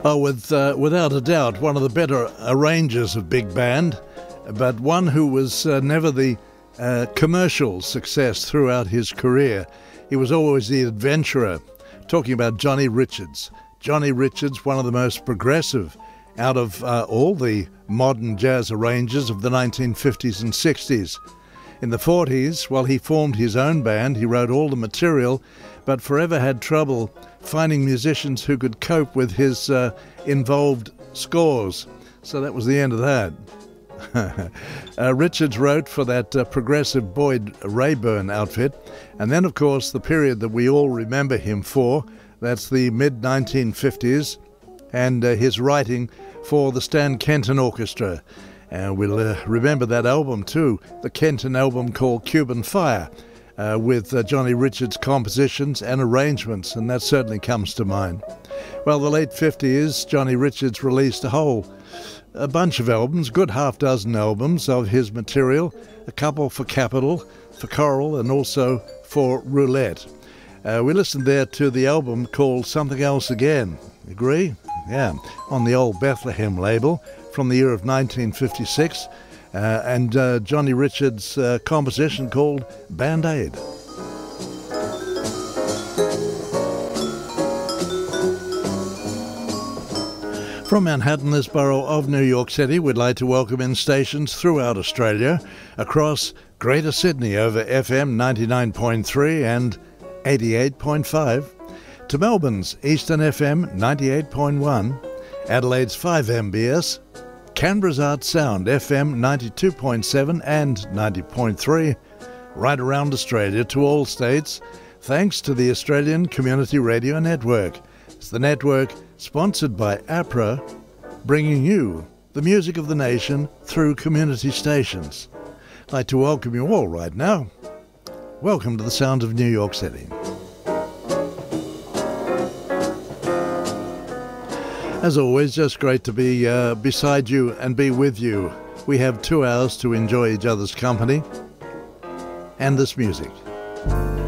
Oh, without a doubt, one of the better arrangers of big band, but one who was never the commercial success throughout his career. He was always the adventurer. Talking about Johnny Richards. Johnny Richards, one of the most progressive out of all the modern jazz arrangers of the 1950s and 60s. In the 40s, while he formed his own band, he wrote all the material, but forever had trouble finding musicians who could cope with his involved scores. So that was the end of that. Richards wrote for that progressive Boyd Rayburn outfit, and then of course the period that we all remember him for, that's the mid-1950s, and his writing for the Stan Kenton Orchestra. And we'll remember that album too, the Kenton album called Cuban Fire, with Johnny Richards' compositions and arrangements, and that certainly comes to mind. Well, the late 50s, Johnny Richards released a bunch of albums, good half-dozen albums of his material, a couple for Capitol, for Coral, and also for Roulette. We listened there to the album called Something Else Again. Agree? Yeah, on the old Bethlehem label from the year of 1956, and Johnny Richards' composition called Band-Aid. From Manhattan, this borough of New York City, we'd like to welcome in stations throughout Australia, across Greater Sydney over FM 99.3 and 88.5, to Melbourne's Eastern FM 98.1, Adelaide's 5MBS, Canberra's Art Sound FM 92.7 and 90.3, right around Australia to all states, thanks to the Australian Community Radio Network. It's the network sponsored by APRA, bringing you the music of the nation through community stations. I'd like to welcome you all right now. Welcome to the sound of New York City. As always, just great to be beside you and be with you. We have 2 hours to enjoy each other's company and this music.